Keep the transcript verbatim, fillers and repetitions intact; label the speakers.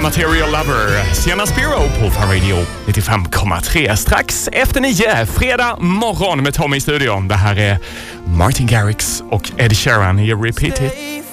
Speaker 1: Material Lover, Sienna Spiro på Fan Radio nittiofem komma tre. Strax efter nio, fredag morgon med Tommy i studion. Det här är Martin Garrix och Ed Sheeran i Repeat It.